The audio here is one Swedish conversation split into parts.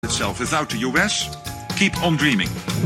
itself without the US. Keep on dreaming.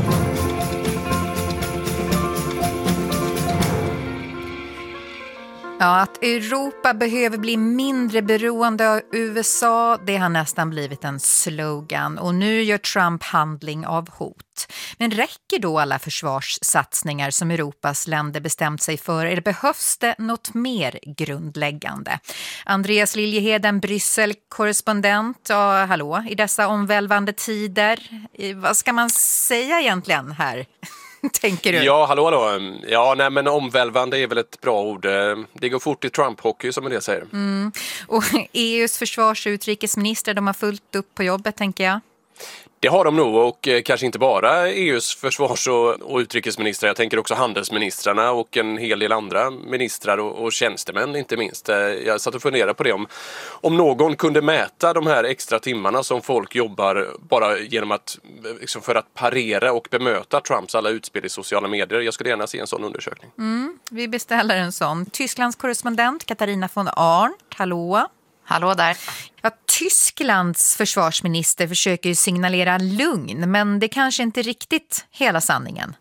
Ja, att Europa behöver bli mindre beroende av USA, det har nästan blivit en slogan. Och nu gör Trump handling av hot. Men räcker då alla försvarssatsningar som Europas länder bestämt sig för, eller behövs det något mer grundläggande? Andreas Liljeheden, Bryssel-korrespondent. Ja, hallå, i dessa omvälvande tider. Vad ska man säga egentligen här? Tänker du? Ja, hallå. Ja, nej, men omvälvande är väl ett bra ord. Det går fort i Trump-hockey som det säger. Och EUs försvars- och utrikesminister, de har fullt upp på jobbet, tänker jag. Det har de nog, och kanske inte bara EUs försvars- och utrikesministrar. Jag tänker också handelsministrarna och en hel del andra ministrar och tjänstemän inte minst. Jag satt och funderade på det om någon kunde mäta de här extra timmarna som folk jobbar bara genom att liksom för att parera och bemöta Trumps alla utspel i sociala medier. Jag skulle gärna se en sån undersökning. Vi beställer en sån. Tysklands korrespondent Katarina von Arndt, hallå. Hallå där. Ja, Tysklands försvarsminister försöker ju signalera lugn, men det kanske inte riktigt hela sanningen.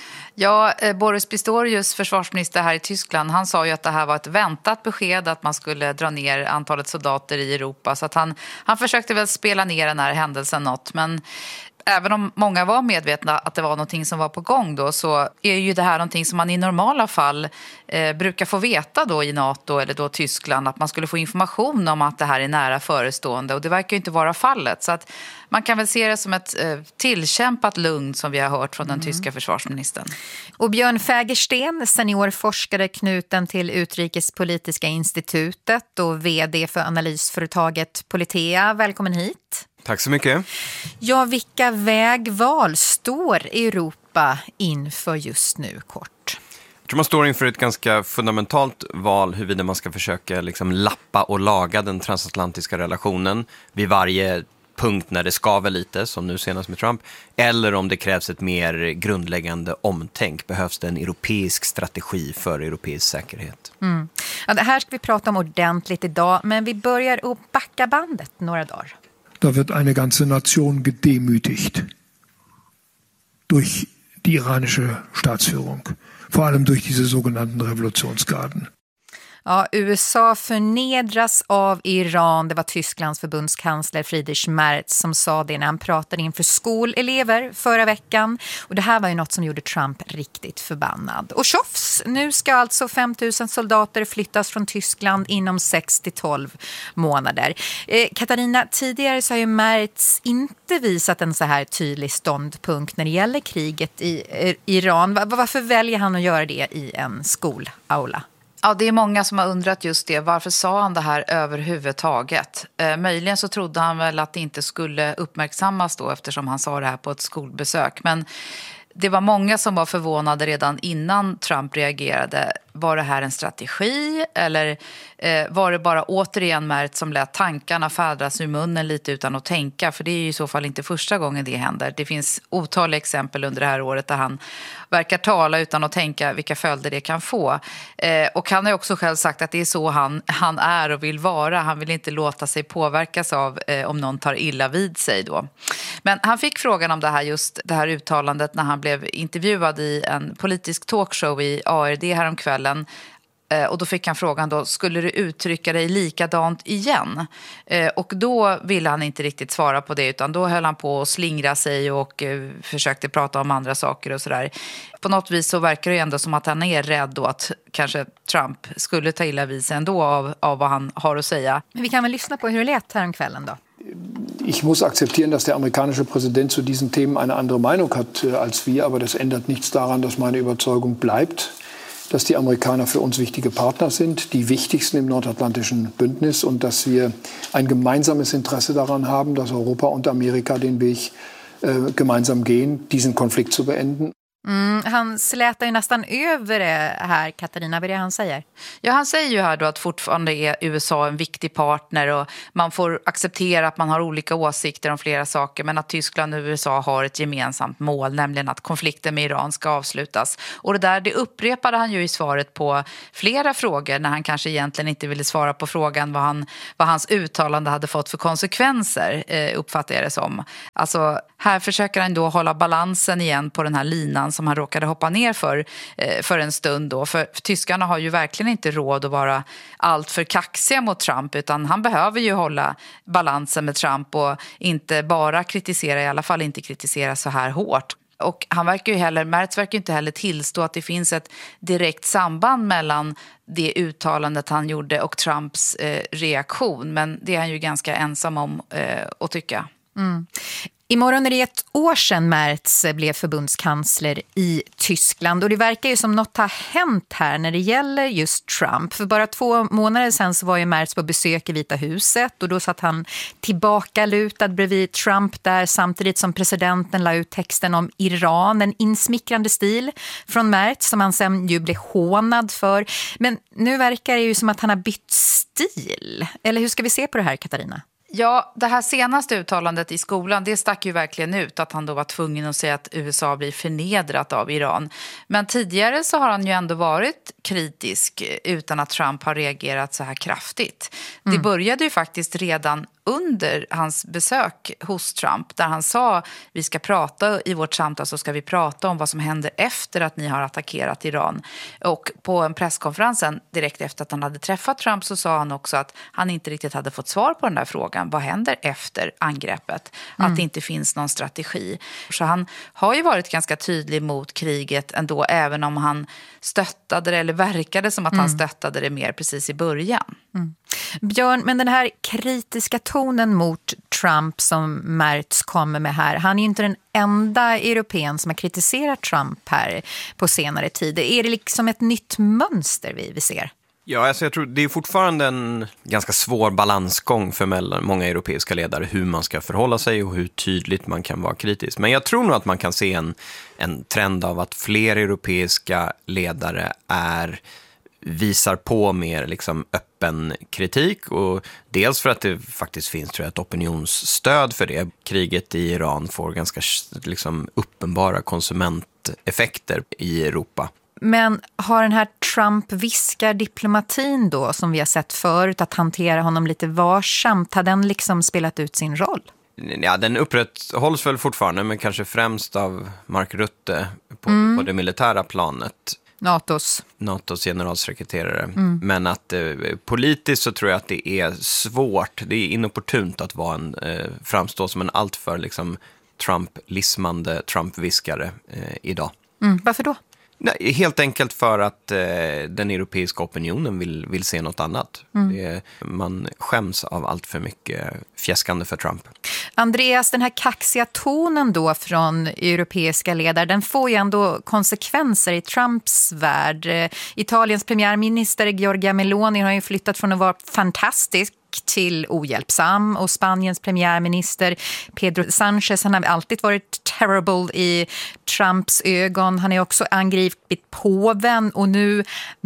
Ja, Boris Pistorius, försvarsminister här i Tyskland, han sa ju att det här var ett väntat besked att man skulle dra ner antalet soldater i Europa. Så att han försökte väl spela ner den här händelsen något, men även om många var medvetna att det var någonting som var på gång då, så är ju det här någonting som man i normala fall brukar få veta då i NATO eller då Tyskland, att man skulle få information om att det här är nära förestående, och det verkar ju inte vara fallet. Så att man kan väl se det som ett tillkämpat lugn som vi har hört från den tyska försvarsministern. Och Björn Fägersten, seniorforskare knuten till Utrikespolitiska institutet och vd för analysföretaget Politea. Välkommen hit. Tack så mycket. Ja, vilka vägval står Europa inför just nu kort? Jag tror man står inför ett ganska fundamentalt val huruvida man ska försöka liksom lappa och laga den transatlantiska relationen vid varje punkt när det skaver lite, som nu senast med Trump, eller om det krävs ett mer grundläggande omtänk. Behövs det en europeisk strategi för europeisk säkerhet? Ja, det här ska vi prata om ordentligt idag, men vi börjar att backa bandet några dagar. Da wird eine ganze Nation gedemütigt durch die iranische Staatsführung, vor allem durch diese sogenannten Revolutionsgarden. Ja, USA förnedras av Iran. Det var Tysklands förbundskansler Friedrich Merz som sa det när han pratade inför skolelever förra veckan. Och det här var ju något som gjorde Trump riktigt förbannad. Och tjofs, nu ska alltså 5 000 soldater flyttas från Tyskland inom 6-12 månader. Katarina, tidigare så har ju Merz inte visat en så här tydlig ståndpunkt när det gäller kriget i Iran. Varför väljer han att göra det i en skolaula? Ja, det är många som har undrat just det. Varför sa han det här överhuvudtaget? Möjligen så trodde han väl att det inte skulle uppmärksammas då, eftersom han sa det här på ett skolbesök. Men det var många som var förvånade redan innan Trump reagerade. Var det här en strategi eller var det bara återigen Merz som lät tankarna färdas ur munnen lite utan att tänka? För det är ju i så fall inte första gången det händer. Det finns otaliga exempel under det här året där han verkar tala utan att tänka vilka följder det kan få. Och han har också själv sagt att det är så han är och vill vara. Han vill inte låta sig påverkas av om någon tar illa vid sig då. Men han fick frågan om det här uttalandet när han blev intervjuad i en politisk talkshow i ARD häromkvällen. Och då fick han frågan då, skulle du uttrycka dig likadant igen? Och då ville han inte riktigt svara på det, utan då höll han på att slingra sig och försökte prata om andra saker och sådär. På något vis så verkar det ändå som att han är rädd då att kanske Trump skulle ta illa vid sig ändå av vad han har att säga. Men vi kan väl lyssna på hur det lät här om kvällen då. Ich muss akzeptieren, dass der amerikanische Präsident zu diesen Themen eine andere Meinung hat als wir, aber das ändert nichts daran, dass meine Überzeugung bleibt, dass die Amerikaner für uns wichtige Partner sind, die wichtigsten im nordatlantischen Bündnis, und dass wir ein gemeinsames Interesse daran haben, dass Europa und Amerika den Weg gemeinsam gehen, diesen Konflikt zu beenden. Han slätar ju nästan över det här, Katarina. Vad är det han säger? Ja, han säger ju här då att fortfarande är USA en viktig partner och man får acceptera att man har olika åsikter om flera saker, men att Tyskland och USA har ett gemensamt mål, nämligen att konflikten med Iran ska avslutas. Och det upprepade han ju i svaret på flera frågor när han kanske egentligen inte ville svara på frågan vad hans uttalande hade fått för konsekvenser, uppfattar jag det som. Alltså, här försöker han då hålla balansen igen på den här linan som han råkade hoppa ner för en stund då. För tyskarna har ju verkligen inte råd att vara allt för kaxiga mot Trump, utan han behöver ju hålla balansen med Trump och inte bara kritisera, i alla fall inte kritisera så här hårt. Och Merz verkar ju inte heller tillstå att det finns ett direkt samband mellan det uttalandet han gjorde och Trumps reaktion. Men det är han ju ganska ensam om att tycka. Imorgon är det 1 år sedan Merz blev förbundskansler i Tyskland och det verkar ju som något har hänt här när det gäller just Trump. För bara 2 månader sedan så var ju Merz på besök i Vita huset och då satt han tillbaka lutad bredvid Trump där samtidigt som presidenten la ut texten om Iran, en insmickrande stil från Merz som han sen ju blev hånad för. Men nu verkar det ju som att han har bytt stil. Eller hur ska vi se på det här, Katarina? Ja, det här senaste uttalandet i skolan, det stack ju verkligen ut att han då var tvungen att säga att USA blir förnedrat av Iran. Men tidigare så har han ju ändå varit kritisk utan att Trump har reagerat så här kraftigt. Det började ju faktiskt redan under hans besök hos Trump där han sa vi ska prata i vårt samtal, så ska vi prata om vad som händer efter att ni har attackerat Iran. Och på en presskonferensen direkt efter att han hade träffat Trump så sa han också att han inte riktigt hade fått svar på den där frågan. Vad händer efter angreppet? Att det inte finns någon strategi. Så han har ju varit ganska tydlig mot kriget ändå, även om han stöttade det, eller verkade som att han stöttade det mer precis i början. Björn, men den här kritiska tonen mot Trump som Merz kommer med här, han är ju inte den enda europén som har kritiserat Trump här på senare tid. Är det liksom ett nytt mönster vi ser? Ja, alltså jag tror det är fortfarande en ganska svår balansgång för många europeiska ledare hur man ska förhålla sig och hur tydligt man kan vara kritisk. Men jag tror nog att man kan se en trend av att fler europeiska ledare visar på mer liksom öppen kritik, och dels för att det faktiskt finns, tror jag, ett opinionsstöd för det. Kriget i Iran får ganska liksom uppenbara konsumenteffekter i Europa. Men har den här Trump-viskar-diplomatin då, som vi har sett förut, att hantera honom lite varsamt, har den liksom spelat ut sin roll? Ja, den upprätthålls väl fortfarande, men kanske främst av Mark Rutte på det militära planet. NATOs generalsekreterare. Men att politiskt så tror jag att det är svårt, det är inopportunt att framstå som en alltför liksom Trump-lismande Trump-viskare idag. Varför då? Nej, helt enkelt för att den europeiska opinionen vill se något annat. Man skäms av allt för mycket fjäskande för Trump. Andreas, den här kaxiga tonen då från europeiska ledare, den får ju ändå konsekvenser i Trumps värld. Italiens premiärminister Giorgia Meloni har ju flyttat från att vara fantastisk till ohjälpsam, och Spaniens premiärminister Pedro Sanchez, han har alltid varit terrible i Trumps ögon. Han är också angripit påven och nu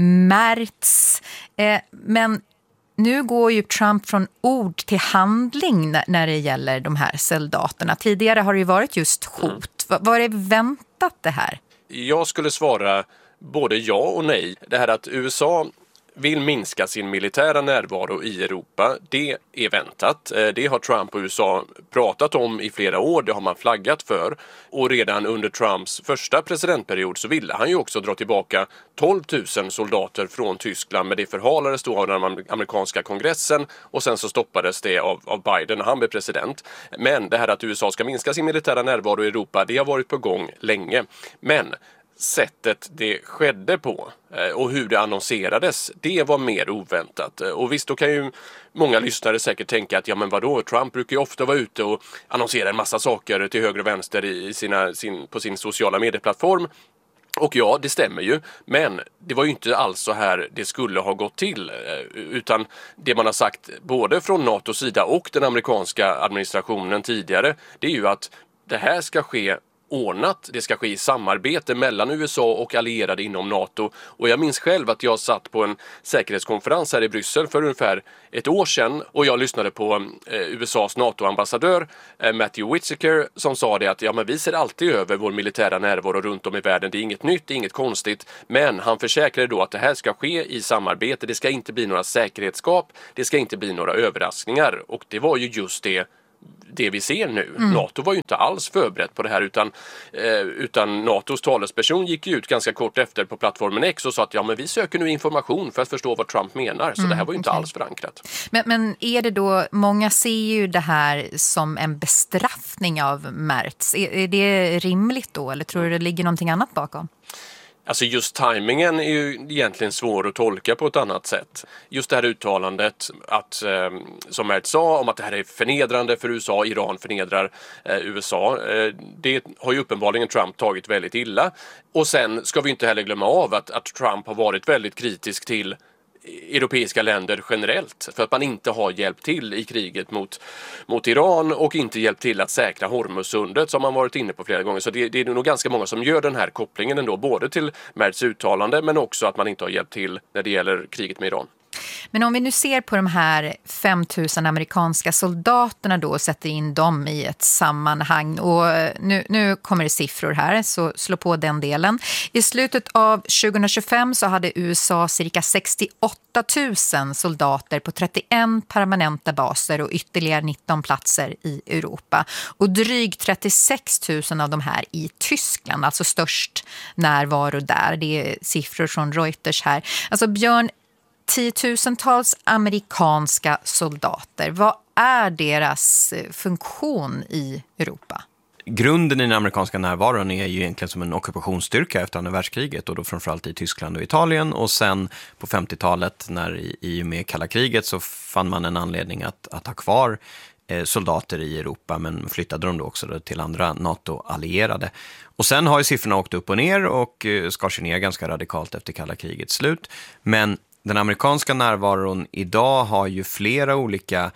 Merz. Men nu går ju Trump från ord till handling när det gäller de här soldaterna. Tidigare har det ju varit just hot. Var det väntat det här? Jag skulle svara både ja och nej. Det här att USA vill minska sin militära närvaro i Europa, det är väntat. Det har Trump och USA pratat om i flera år, det har man flaggat för. Och redan under Trumps första presidentperiod så ville han ju också dra tillbaka 12 000 soldater från Tyskland, men det förhalades då av den amerikanska kongressen och sen så stoppades det av Biden när han blev president. Men det här att USA ska minska sin militära närvaro i Europa, det har varit på gång länge. Men sättet det skedde på och hur det annonserades, det var mer oväntat. Och visst, då kan ju många lyssnare säkert tänka att ja, men vadå, Trump brukar ju ofta vara ute och annonsera en massa saker till höger och vänster på sin sociala medieplattform. Och ja, det stämmer ju, men det var ju inte alls så här det skulle ha gått till, utan det man har sagt både från NATOs sida och den amerikanska administrationen tidigare, det är ju att det här ska ske ordnat. Det ska ske i samarbete mellan USA och allierade inom NATO. Och jag minns själv att jag satt på en säkerhetskonferens här i Bryssel för ungefär ett år sedan och jag lyssnade på USAs NATO-ambassadör Matthew Whitaker som sa det att men vi ser alltid över vår militära närvaro runt om i världen. Det är inget nytt, det är inget konstigt. Men han försäkrade då att det här ska ske i samarbete. Det ska inte bli några säkerhetsskap. Det ska inte bli några överraskningar. Och det var ju just det vi ser nu. NATO var ju inte alls förberett på det här utan NATOs talesperson gick ju ut ganska kort efter på plattformen X och sa att men vi söker nu information för att förstå vad Trump menar. Så det här var ju inte alls förankrat. Men är det då, många ser ju det här som en bestraffning av Merz. Är det rimligt då eller tror du det ligger någonting annat bakom? Alltså just tajmingen är ju egentligen svår att tolka på ett annat sätt. Just det här uttalandet att, som Merz sa om att det här är förnedrande för USA, Iran förnedrar USA. Det har ju uppenbarligen Trump tagit väldigt illa. Och sen ska vi inte heller glömma av att Trump har varit väldigt kritisk till europeiska länder generellt för att man inte har hjälpt till i kriget mot Iran och inte hjälpt till att säkra Hormuzsundet som man varit inne på flera gånger. Så det är nog ganska många som gör den här kopplingen ändå, både till Merz uttalande men också att man inte har hjälpt till när det gäller kriget med Iran. Men om vi nu ser på de här 5 000 amerikanska soldaterna då och sätter in dem i ett sammanhang och nu kommer det siffror här så slå på den delen. I slutet av 2025 så hade USA cirka 68 000 soldater på 31 permanenta baser och ytterligare 19 platser i Europa. Och drygt 36 000 av de här i Tyskland, alltså störst närvaro där. Det är siffror från Reuters här. Alltså Björn, 10-tusentals amerikanska soldater. Vad är deras funktion i Europa? Grunden i den amerikanska närvaron är ju egentligen som en ockupationsstyrka efter andra världskriget och då framförallt i Tyskland och Italien och sen på 50-talet när i och med kalla kriget så fann man en anledning att ha kvar soldater i Europa men flyttade dem då också till andra NATO-allierade. Och sen har ju siffrorna åkt upp och ner och skar sig ner ganska radikalt efter kalla krigets slut. Men den amerikanska närvaron idag har ju flera olika,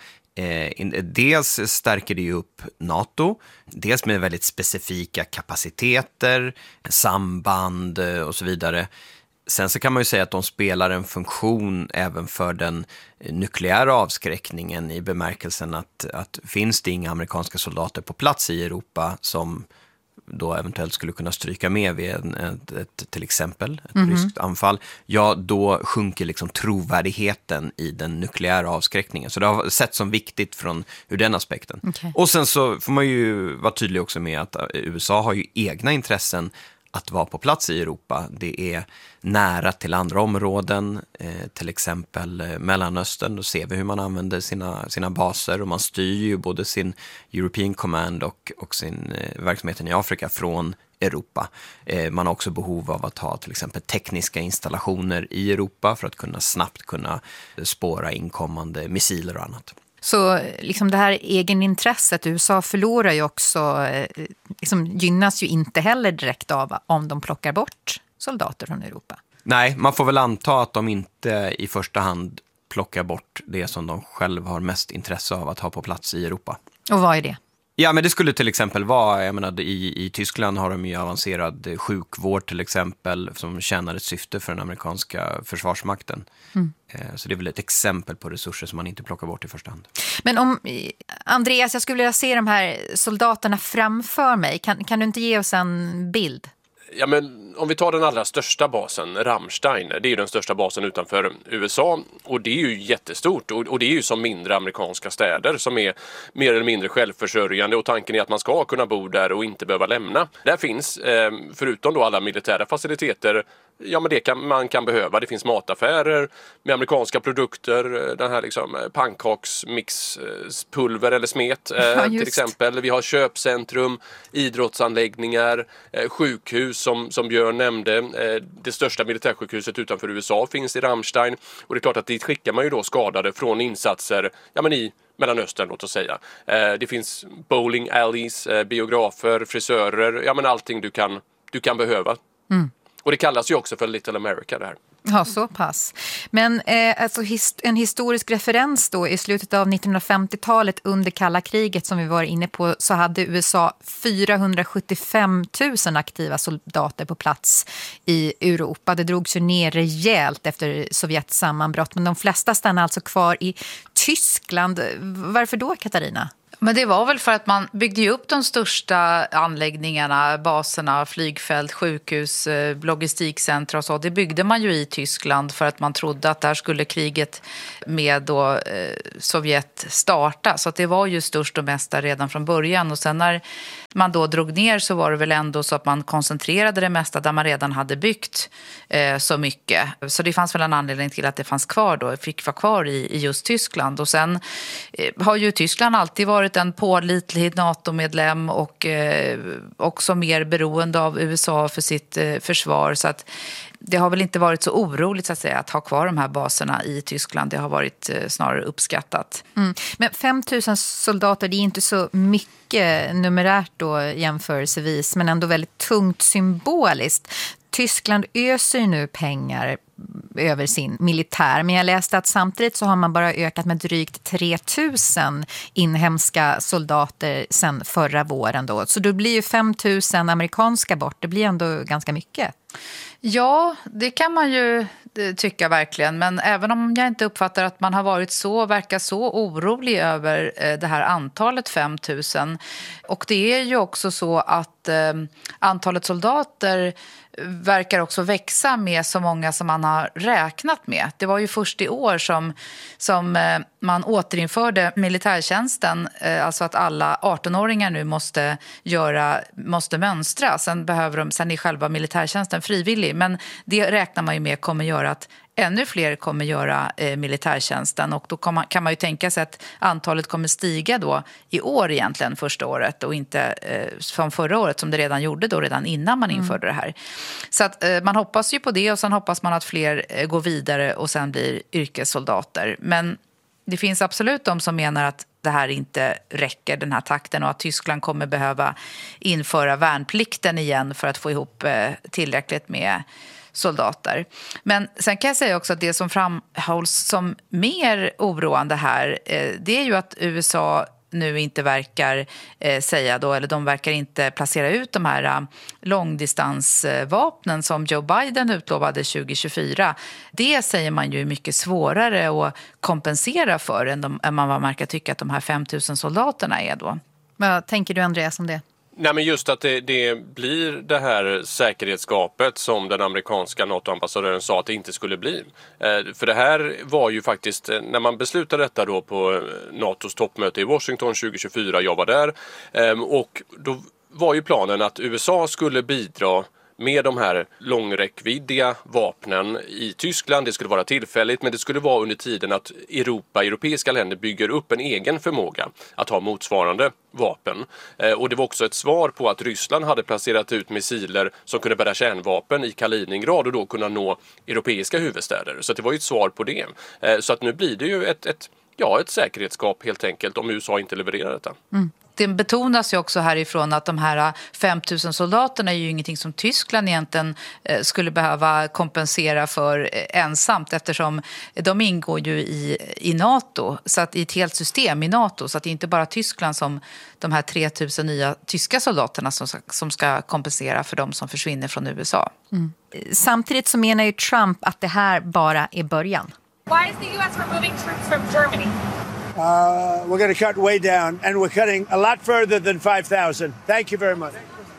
dels stärker det ju upp NATO, dels med väldigt specifika kapaciteter, samband och så vidare. Sen så kan man ju säga att de spelar en funktion även för den nukleära avskräckningen i bemärkelsen att finns det inga amerikanska soldater på plats i Europa som då eventuellt skulle kunna stryka med vid till exempel ett ryskt anfall, ja då sjunker liksom trovärdigheten i den nukleära avskräckningen. Så det har sett som viktigt från ur den aspekten. Okay. Och sen så får man ju vara tydlig också med att USA har ju egna intressen att vara på plats i Europa. Det är nära till andra områden, till exempel Mellanöstern. Då ser vi hur man använder sina baser och man styr ju både sin European Command och sin verksamheten i Afrika från Europa. Man har också behov av att ha till exempel tekniska installationer i Europa för att snabbt kunna spåra inkommande missiler och annat. Så liksom det här egenintresset, USA förlorar ju också, liksom gynnas ju inte heller direkt av om de plockar bort soldater från Europa. Nej, man får väl anta att de inte i första hand plockar bort det som de själv har mest intresse av att ha på plats i Europa. Och vad är det? Ja, men det skulle till exempel vara, jag menar, i Tyskland har de ju avancerad sjukvård till exempel som tjänar ett syfte för den amerikanska försvarsmakten. Så det är väl ett exempel på resurser som man inte plockar bort i första hand. Men Andreas, jag skulle vilja se de här soldaterna framför mig. Kan du inte ge oss en bild? Ja, men om vi tar den allra största basen, Ramstein, det är ju den största basen utanför USA och det är ju jättestort och det är ju som mindre amerikanska städer som är mer eller mindre självförsörjande och tanken är att man ska kunna bo där och inte behöva lämna. Där finns, förutom då alla militära faciliteter, ja men det man kan behöva. Det finns mataffärer med amerikanska produkter, den här liksom pannkaksmixpulver eller smet till exempel. Vi har köpcentrum, idrottsanläggningar, sjukhus som Björn nämnde. Det största militärsjukhuset utanför USA finns i Ramstein och det är klart att dit skickar man ju då skadade från insatser i Mellanöstern, låt oss säga. Det finns bowling alleys, biografer, frisörer, allting du kan behöva. Och det kallas ju också för Little America det här. Ja, så pass. Men alltså en historisk referens då, i slutet av 1950-talet under kalla kriget som vi var inne på, så hade USA 475 000 aktiva soldater på plats i Europa. Det drogs ju ner rejält efter Sovjets sammanbrott, men de flesta stannade alltså kvar i Tyskland. Varför då, Katarina? Men det var väl för att man byggde ju upp de största anläggningarna, baserna, flygfält, sjukhus, logistikcentra och så. Det byggde man ju i Tyskland för att man trodde att där skulle kriget med då, Sovjet starta. Så att det var ju störst och mesta redan från början. Och sen när man då drog ner så var det väl ändå så att man koncentrerade det mesta där man redan hade byggt så mycket. Så det fanns väl en anledning till att det fanns kvar då, fick vara kvar i just Tyskland. Och sen har ju Tyskland alltid varit en pålitlig NATO-medlem och också mer beroende av USA för sitt försvar. Så att det har väl inte varit så oroligt så att säga att ha kvar de här baserna i Tyskland. Det har varit snarare uppskattat. Men 5 000 soldater, det är inte så mycket numerärt då jämförelsevis, men ändå väldigt tungt symboliskt. Tyskland öser nu pengar över sin militär, men jag läste att samtidigt så har man bara ökat med drygt 3 000 inhemska soldater sedan förra våren då. Så då blir ju 5 000 amerikanska bort, det blir ändå ganska mycket. Ja, det kan man ju tycka verkligen. Men även om jag inte uppfattar att man har varit verkar så orolig över det här antalet 5 000. Och det är ju också så att antalet soldater verkar också växa med så många som man har räknat med. Det var ju först i år som man återinförde militärtjänsten, alltså att alla 18-åringar nu måste mönstra. Sen är själva militärtjänsten frivillig, men det räknar man ju med kommer göra att ännu fler kommer göra militärtjänsten, och då kan man ju tänka sig att antalet kommer stiga då i år egentligen första året och inte från förra året som det redan gjorde då redan innan man införde det här. Så att man hoppas ju på det, och sen hoppas man att fler går vidare och sen blir yrkessoldater. Men det finns absolut de som menar att det här inte räcker, den här takten, och att Tyskland kommer behöva införa värnplikten igen för att få ihop tillräckligt med soldater. Men sen kan jag säga också att det som framhålls som mer oroande här, det är ju att USA nu inte verkar säga då, eller de verkar inte placera ut de här långdistansvapnen som Joe Biden utlovade 2024. Det säger man ju är mycket svårare att kompensera för än man verkar tycka att de här 5 000 soldaterna är då. Vad tänker du, Andreas, om det? Nej, men just att det blir det här säkerhetsgapet som den amerikanska NATO-ambassadören sa att det inte skulle bli. För det här var ju faktiskt, när man beslutade detta då på NATOs toppmöte i Washington 2024, jag var där, och då var ju planen att USA skulle bidra med de här långräckviddiga vapnen i Tyskland. Det skulle vara tillfälligt, men det skulle vara under tiden att europeiska länder bygger upp en egen förmåga att ha motsvarande vapen. Och det var också ett svar på att Ryssland hade placerat ut missiler som kunde bära kärnvapen i Kaliningrad och då kunna nå europeiska huvudstäder. Så det var ju ett svar på det. Så att nu blir det ju ett säkerhetsgap helt enkelt om USA inte levererar detta. Det betonas ju också härifrån att de här 5 000 soldaterna är ju ingenting som Tyskland egentligen skulle behöva kompensera för ensamt, eftersom de ingår ju i NATO, så att i ett helt system i NATO, så att det är inte bara Tyskland som de här 3 000 nya tyska soldaterna som ska kompensera för de som försvinner från USA. Samtidigt så menar ju Trump att det här bara är början. Why is the U.S. removing troops from Germany? We're going to cut way down, and we're cutting a lot further than 5,000. Thank you very much.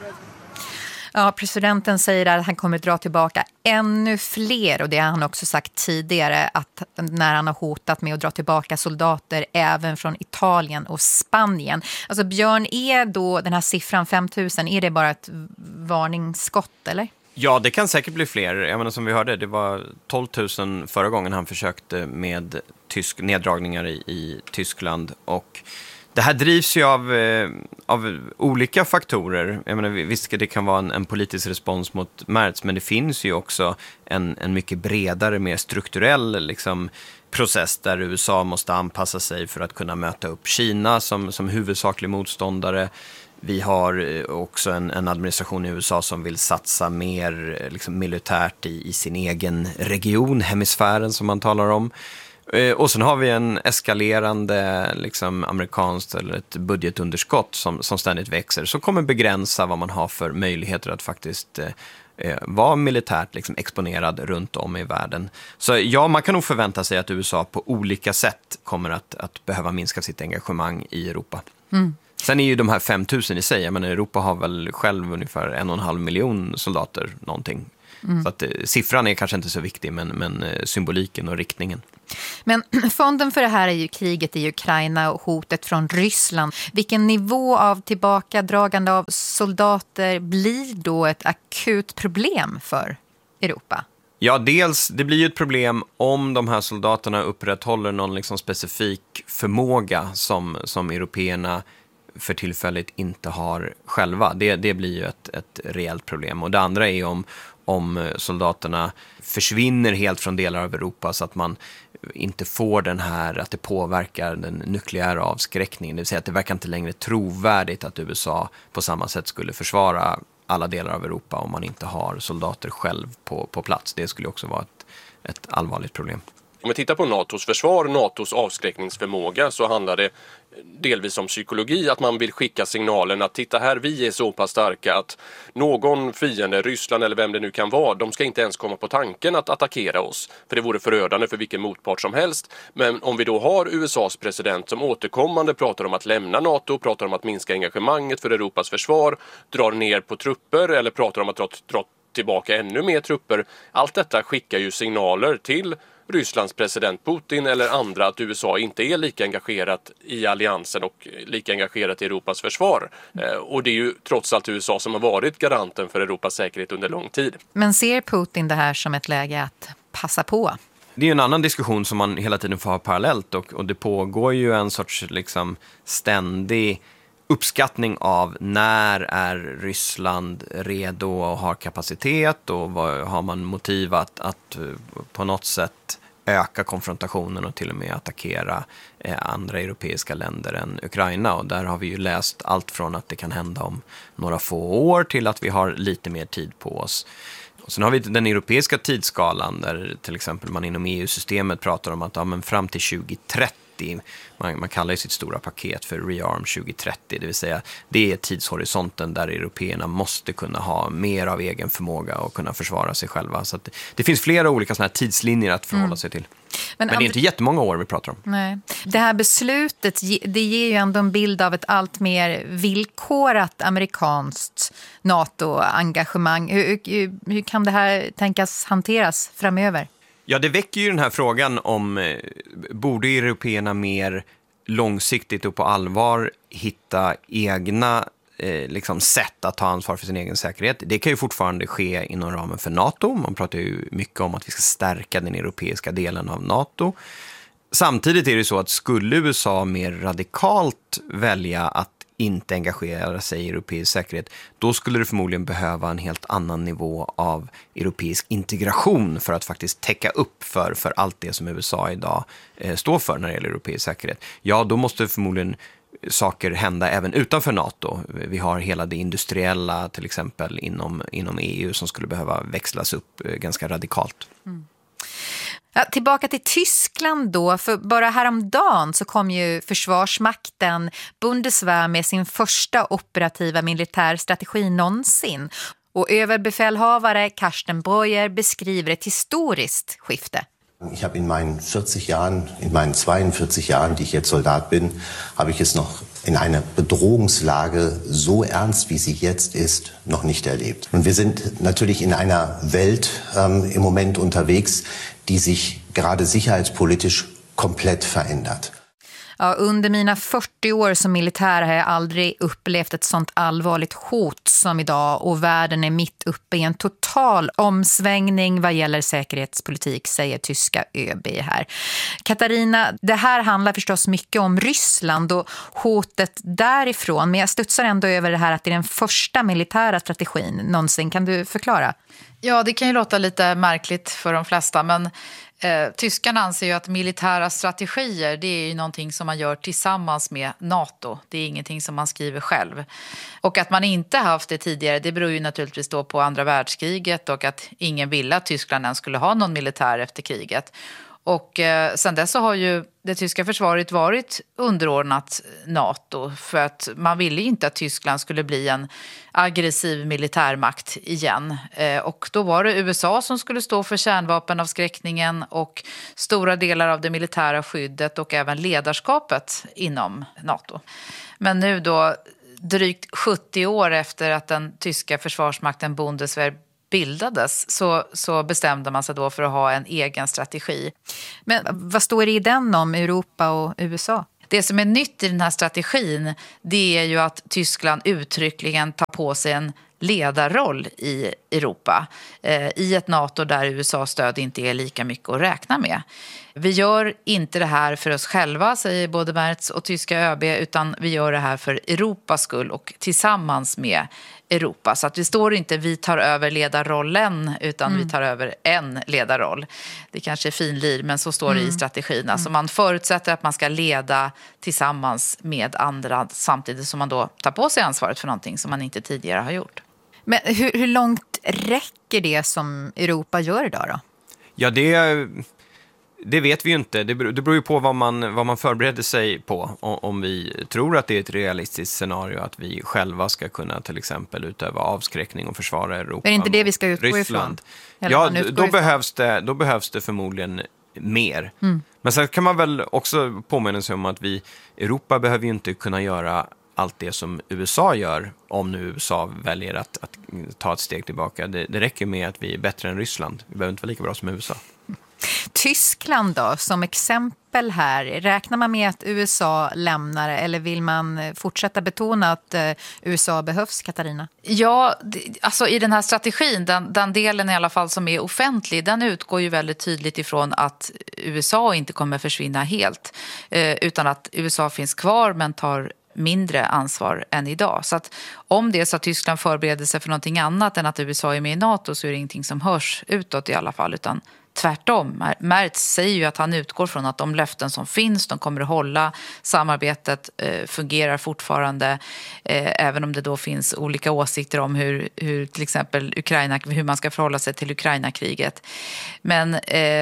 Ja, presidenten säger att han kommer dra tillbaka ännu fler, och det har han också sagt tidigare, att när han har hotat med att dra tillbaka soldater även från Italien och Spanien. Alltså Björn, är då den här siffran 5 000, är det bara ett varningsskott eller? Ja, det kan säkert bli fler. Jag menar, som vi hörde, det var 12 000 förra gången han försökte med neddragningar i Tyskland. Och det här drivs ju av olika faktorer. Jag menar, visst, det kan vara en politisk respons mot Merz, men det finns ju också en mycket bredare, mer strukturell process där USA måste anpassa sig för att kunna möta upp Kina som huvudsaklig motståndare. Vi har också en administration i USA som vill satsa mer liksom, militärt i sin egen region, hemisfären som man talar om. Och sen har vi en eskalerande liksom, amerikanskt eller ett budgetunderskott som ständigt växer, som kommer begränsa vad man har för möjligheter att faktiskt vara militärt liksom, exponerad runt om i världen. Så ja, man kan nog förvänta sig att USA på olika sätt kommer att behöva minska sitt engagemang i Europa. Sen är ju de här 5 000 i sig, men Europa har väl själv ungefär 1,5 miljon soldater någonting. Så att siffran är kanske inte så viktig, men symboliken och riktningen. Men fonden för det här är ju kriget i Ukraina och hotet från Ryssland. Vilken nivå av tillbakadragande av soldater blir då ett akut problem för Europa? Ja, dels, det blir ju ett problem om de här soldaterna upprätthåller någon liksom specifik förmåga som européerna för tillfället inte har själva. Det blir ju ett reellt problem. Och det andra är om soldaterna försvinner helt från delar av Europa så att man inte får den här, att det påverkar den nukleära avskräckningen. Det vill säga att det verkar inte längre trovärdigt att USA på samma sätt skulle försvara alla delar av Europa om man inte har soldater själv på plats. Det skulle också vara ett allvarligt problem. Om vi tittar på NATOs försvar, NATOs avskräckningsförmåga, så handlar det delvis om psykologi, att man vill skicka signalen att titta här, vi är så pass starka att någon fiende, Ryssland eller vem det nu kan vara, de ska inte ens komma på tanken att attackera oss, för det vore förödande för vilken motpart som helst. Men om vi då har USAs president som återkommande pratar om att lämna NATO, pratar om att minska engagemanget för Europas försvar, drar ner på trupper eller pratar om att dra tillbaka ännu mer trupper, allt detta skickar ju signaler till Rysslands president Putin eller andra att USA inte är lika engagerat i alliansen och lika engagerat i Europas försvar. Och det är ju trots allt USA som har varit garanten för Europas säkerhet under lång tid. Men ser Putin det här som ett läge att passa på? Det är ju en annan diskussion som man hela tiden får ha parallellt och det pågår ju en sorts liksom ständig uppskattning av när är Ryssland redo och har kapacitet och vad har man motiv att på något sätt öka konfrontationen och till och med attackera andra europeiska länder än Ukraina. Och där har vi ju läst allt från att det kan hända om några få år till att vi har lite mer tid på oss. Och sen har vi den europeiska tidsskalan där till exempel man inom EU-systemet pratar om att men fram till 2030, man kallar ju sitt stora paket för Rearm 2030, det vill säga det är tidshorisonten där européerna måste kunna ha mer av egen förmåga och kunna försvara sig själva. Så att det finns flera olika såna här tidslinjer att förhålla sig till. Men det är inte jättemånga år vi pratar om. Nej. Det här beslutet, det ger ju ändå en bild av ett allt mer villkorat amerikanskt NATO-engagemang. Hur kan det här tänkas hanteras framöver? Ja, det väcker ju den här frågan om borde européerna mer långsiktigt och på allvar hitta egna liksom sätt att ta ansvar för sin egen säkerhet. Det kan ju fortfarande ske inom ramen för NATO. Man pratar ju mycket om att vi ska stärka den europeiska delen av NATO. Samtidigt är det så att skulle USA mer radikalt välja att inte engagera sig i europeisk säkerhet, då skulle det förmodligen behöva en helt annan nivå av europeisk integration för att faktiskt täcka upp för allt det som USA idag står för när det gäller europeisk säkerhet. Ja, då måste förmodligen saker hända även utanför NATO. Vi har hela det industriella till exempel inom EU som skulle behöva växlas upp ganska radikalt. Mm. Ja, tillbaka till Tyskland då, för bara häromdagen så kom ju försvarsmakten Bundeswehr med sin första operativa militärstrategi någonsin. Och överbefälhavare Carsten Breuer beskriver ett historiskt skifte. Ich habe in meinen 42 Jahren, die ich jetzt Soldat bin, habe ich es noch in einer Bedrohungslage so ernst, wie sie jetzt ist, noch nicht erlebt. Und wir sind natürlich in einer Welt im Moment unterwegs, die sich gerade sicherheitspolitisch komplett verändert. Ja, under mina 40 år som militär har jag aldrig upplevt ett sånt allvarligt hot som idag, och världen är mitt uppe i en total omsvängning vad gäller säkerhetspolitik, säger tyska ÖB här. Katarina, det här handlar förstås mycket om Ryssland och hotet därifrån, men jag studsar ändå över det här att det är den första militära strategin någonsin. Kan du förklara? Ja, det kan ju låta lite märkligt för de flesta, men Tyskarna anser ju att militära strategier, det är ju någonting som man gör tillsammans med NATO. Det är ingenting som man skriver själv. Och att man inte haft det tidigare, det beror ju naturligtvis då på andra världskriget och att ingen ville att Tyskland ens skulle ha någon militär efter kriget. Och sen dess så har ju det tyska försvaret varit underordnat NATO för att man ville inte att Tyskland skulle bli en aggressiv militärmakt igen. Och då var det USA som skulle stå för kärnvapenavskräckningen och stora delar av det militära skyddet och även ledarskapet inom NATO. Men nu då, drygt 70 år efter att den tyska försvarsmakten Bundeswehr bildades så bestämde man sig då för att ha en egen strategi. Men vad står det i den om Europa och USA? Det som är nytt i den här strategin, det är ju att Tyskland uttryckligen tar på sig en ledarroll i Europa. I ett NATO där USAs stöd inte är lika mycket att räkna med. Vi gör inte det här för oss själva, säger både Merz och tyska ÖB, utan vi gör det här för Europas skull och tillsammans med Europa. Så att vi står inte vi tar över ledarrollen utan vi tar över en ledarroll. Det kanske är finlir, men så står det i strategin. Alltså man förutsätter att man ska leda tillsammans med andra samtidigt som man då tar på sig ansvaret för någonting som man inte tidigare har gjort. Men hur långt räcker det som Europa gör idag då? Ja, det vet vi ju inte. Det beror ju på vad man förbereder sig på. Om vi tror att det är ett realistiskt scenario att vi själva ska kunna till exempel utöva avskräckning och försvara Europa. Är det inte det vi ska utgå Ryssland ifrån? Ja, då behövs det förmodligen mer. Men sen kan man väl också påminna sig om att Europa behöver ju inte kunna göra allt det som USA gör om nu USA väljer att ta ett steg tillbaka. Det räcker med att vi är bättre än Ryssland. Vi behöver inte vara lika bra som USA. Tyskland då, som exempel här. Räknar man med att USA lämnar eller vill man fortsätta betona att USA behövs, Katarina? Ja, alltså i den här strategin, den delen i alla fall som är offentlig, den utgår ju väldigt tydligt ifrån att USA inte kommer försvinna helt, utan att USA finns kvar men tar mindre ansvar än idag. Så att om det är så att Tyskland förbereder sig för någonting annat än att USA är med i NATO så är det ingenting som hörs utåt i alla fall, utan tvärtom. Merz säger ju att han utgår från att de löften som finns, de kommer att hålla. Samarbetet fungerar fortfarande, även om det då finns olika åsikter om hur till exempel hur man ska förhålla sig till Ukraina-kriget. Men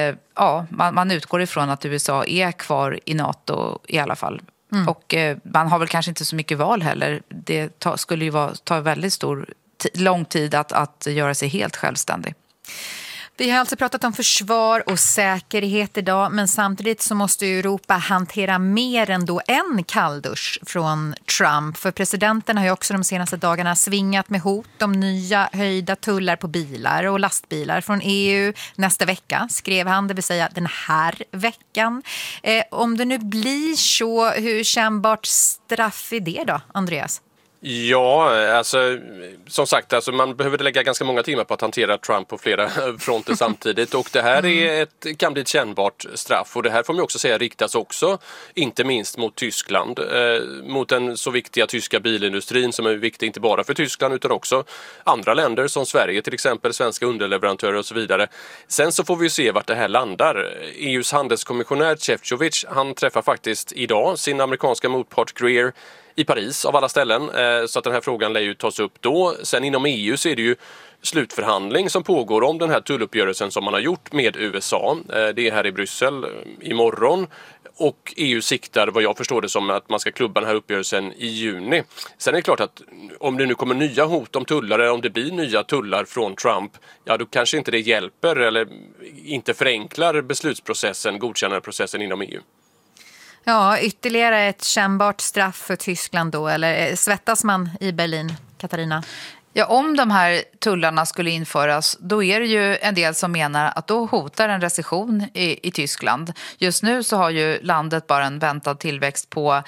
man utgår ifrån att USA är kvar i NATO i alla fall. Och man har väl kanske inte så mycket val heller. Det skulle ju ta väldigt lång tid att göra sig helt självständig. Vi har alltså pratat om försvar och säkerhet idag, men samtidigt så måste Europa hantera mer än då en kalldusch från Trump. För presidenten har ju också de senaste dagarna svingat med hot om nya höjda tullar på bilar och lastbilar från EU nästa vecka, skrev han, det vill säga den här veckan. Om det nu blir så, hur kännbart straff är det då, Andreas? Ja, alltså som sagt, alltså, man behöver lägga ganska många timmar på att hantera Trump på flera fronter samtidigt, och det här kan bli ett kännbart straff, och det här får man också säga riktas också inte minst mot Tyskland, mot den så viktiga tyska bilindustrin som är viktig inte bara för Tyskland utan också andra länder som Sverige till exempel, svenska underleverantörer och så vidare. Sen så får vi se vart det här landar. EUs handelskommissionär Šefčovič, han träffar faktiskt idag sin amerikanska motpart Greer i Paris av alla ställen, så att den här frågan lär ju tas upp då. Sen inom EU så är det ju slutförhandling som pågår om den här tulluppgörelsen som man har gjort med USA. Det är här i Bryssel imorgon, och EU siktar vad jag förstår det som att man ska klubba den här uppgörelsen i juni. Sen är det klart att om det nu kommer nya hot om tullar eller om det blir nya tullar från Trump, ja då kanske inte det hjälper eller inte förenklar beslutsprocessen, godkännandeprocessen inom EU. Ja, ytterligare ett kännbart straff för Tyskland då, eller svettas man i Berlin, Katarina? Ja, om de här tullarna skulle införas, då är det ju en del som menar att då hotar en recession i Tyskland. Just nu så har ju landet bara en väntad tillväxt på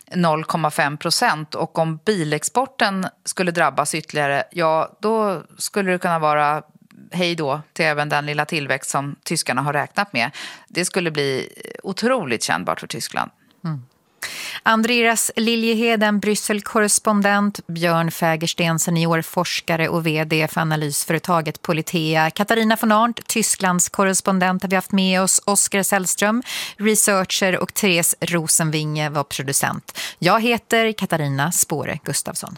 0,5%, och om bilexporten skulle drabbas ytterligare, ja då skulle det kunna vara hej då till även den lilla tillväxt som tyskarna har räknat med. Det skulle bli otroligt kännbart för Tyskland. Andreas Liljeheden, Bryssel-korrespondent, Björn Fägersten, seniorforskare och vd för analysföretaget Politea, Katarina von Arndt, Tysklands korrespondent har vi haft med oss, Oskar Sällström, researcher och Therese Rosenvinge var producent. Jag heter Katarina Spåre Gustafsson.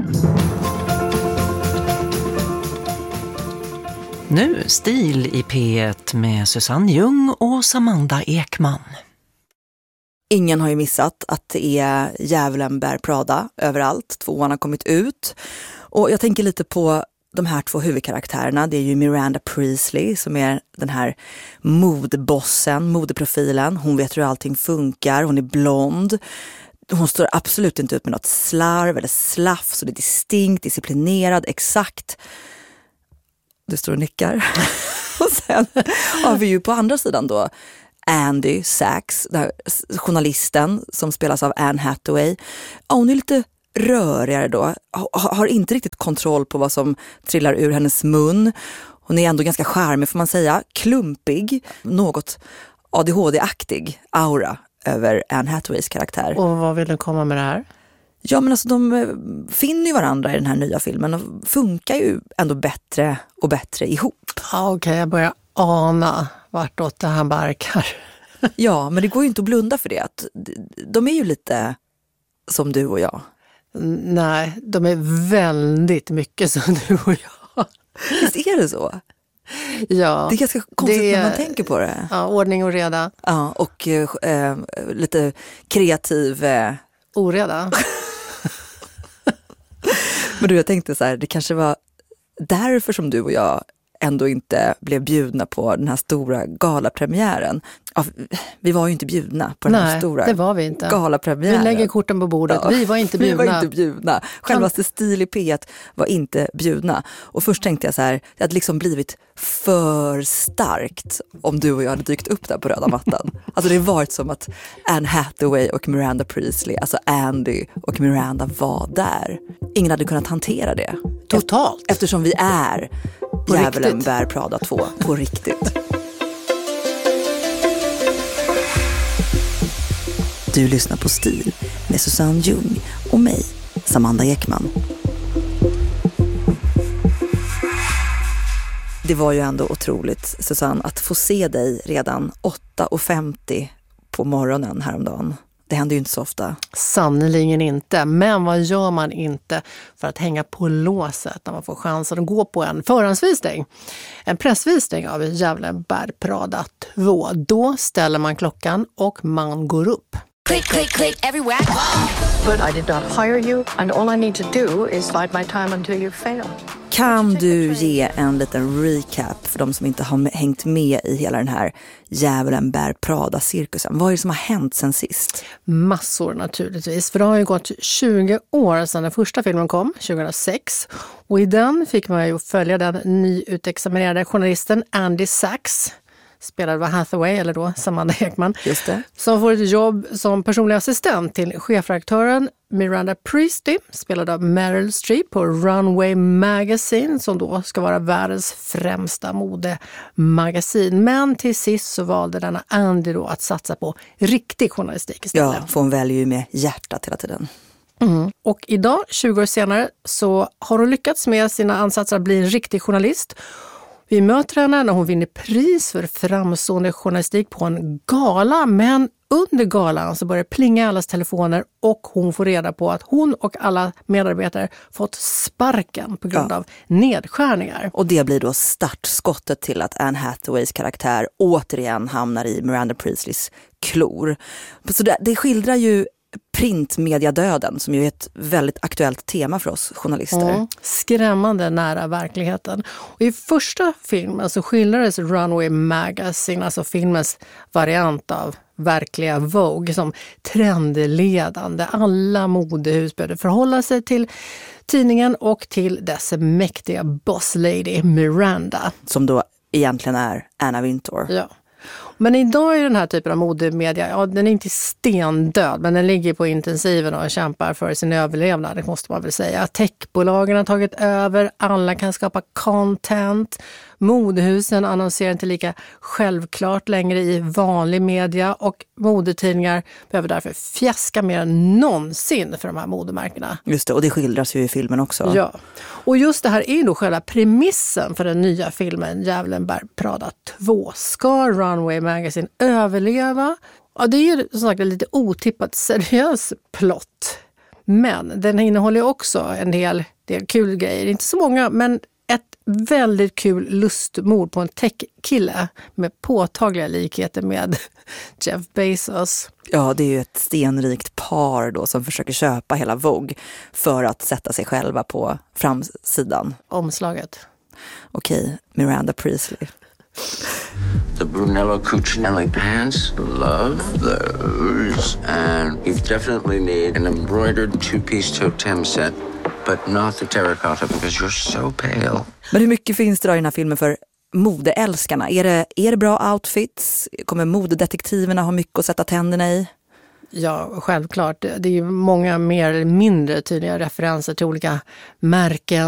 Nu Stil i P1 med Susanne Ljung och Samanda Ekman. Ingen har ju missat att det är Djävulen bär Prada överallt. 2:an har kommit ut. Och jag tänker lite på de här 2 huvudkaraktärerna. Det är ju Miranda Priestley som är den här modebossen, modeprofilen. Hon vet hur allting funkar. Hon är blond. Hon står absolut inte ut med något slarv eller slafs. Så det är distinkt, disciplinerad, exakt. Du står och nickar. Och sen har vi ju på andra sidan då Andy Sachs, journalisten som spelas av Anne Hathaway. Ja, hon är lite rörigare då. Har inte riktigt kontroll på vad som trillar ur hennes mun. Hon är ändå ganska charmig får man säga. Klumpig, något ADHD-aktig aura över Anne Hathaways karaktär. Och vad vill du komma med det här? Ja, men alltså de finner ju varandra i den här nya filmen och funkar ju ändå bättre och bättre ihop. Ja, okej, jag börjar ana vartåt det här barkar. Ja, men det går ju inte att blunda för det. Att de är ju lite som du och jag. Nej, de är väldigt mycket som du och jag. Visst är det så? Ja. Det är ganska konstigt när man tänker på det. Ja, ordning och reda. Ja, och lite kreativ... oreda. Men du, jag tänkte så här, det kanske var därför som du och jag ändå inte blev bjudna på den här stora galapremiären. Ja, vi var ju inte bjudna på den här stora det var vi inte. Galapremiären. Vi lägger korten på bordet. Ja, vi var inte bjudna. Vi var inte bjudna. Självaste Stil i P1 var inte bjudna. Och först tänkte jag så här, det hade liksom blivit för starkt om du och jag hade dykt upp där på röda mattan. Alltså det har varit som att Anne Hathaway och Miranda Priestley, alltså Andy och Miranda var där. Ingen hade kunnat hantera det. Totalt. Eftersom vi är på Djävulen riktigt. bär Prada 2 på riktigt. Du lyssnar på Stil med Susanne Ljung och mig, Samanda Ekman. Det var ju ändå otroligt, Susanne, att få se dig redan 8:50 på morgonen häromdagen. Det händer ju inte så ofta. Sannoliken inte. Men vad gör man inte för att hänga på låset när man får chansen att gå på en förhandsvisning? En pressvisning av Djävulen bär Prada 2. Då ställer man klockan och man går upp. Click, click, click, everywhere. But I did not hire you, and all I need to do is bide my time until you fail. Kan du ge en liten recap för de som inte har hängt med i hela den här Djävulen bär Prada-cirkusen? Vad är det som har hänt sen sist? Massor naturligtvis, för det har ju gått 20 år sedan den första filmen kom, 2006. Och i den fick man ju följa den nyutexaminerade journalisten Andy Sachs, spelad av Hathaway, eller då Samanda Ekman, just det, som får ett jobb som personlig assistent till chefredaktören Miranda Priestley, spelad av Meryl Streep på Runway Magazine, som då ska vara världens främsta modemagasin. Men till sist så valde denna Andy då att satsa på riktig journalistik istället. Ja, för hon väljer ju med hjärtat hela tiden. Mm. Och idag, 20 år senare, så har hon lyckats med sina ansatser att bli en riktig journalist. Vi möter henne när hon vinner pris för framstående journalistik på en gala, men under galan så börjar plinga allas telefoner och hon får reda på att hon och alla medarbetare fått sparken på grund av nedskärningar. Och det blir då startskottet till att Anne Hathaways karaktär återigen hamnar i Miranda Priestleys klor. Så det skildrar ju printmediadöden, som ju är ett väldigt aktuellt tema för oss journalister. Skrämmande nära verkligheten. Och i första filmen så skildrades Runway Magazine, alltså filmens variant av verkliga Vogue, som trendledande. Alla modehus började förhålla sig till tidningen och till dess mäktiga boss lady Miranda. Som då egentligen är Anna Wintour. Ja. Men idag är den här typen av modemedia, ja, den är inte stendöd, men den ligger på intensiven och kämpar för sin överlevnad, det måste man väl säga. Techbolagen har tagit över, alla kan skapa content. Modehusen annonserar inte lika självklart längre i vanlig media och modetidningar behöver därför fjäska mer än någonsin för de här modemärkena. Just det, och det skildras ju i filmen också. Ja, och just det här är då själva premissen för den nya filmen Djävulen bär Prada 2. Ska Runway Magazine överleva? Ja, det är ju som sagt en lite otippat seriös plott. Men den innehåller också en del kul grejer. Inte så många, men ett väldigt kul lustmord på en tech-kille med påtagliga likheter med Jeff Bezos. Ja, det är ju ett stenrikt par då som försöker köpa hela Vogue för att sätta sig själva på framsidan. Omslaget. Okej, Miranda Priestley. The Brunello Cucinelli pants, love those. And you definitely need an embroidered two-piece totem set, but not the terracotta because you're so pale. Men hur mycket finns det då i den här filmen för modeälskarna? Är det bra outfits? Kommer modedetektiverna ha mycket att sätta tänderna i? Ja, självklart. Det är ju många mer eller mindre tydliga referenser till olika märken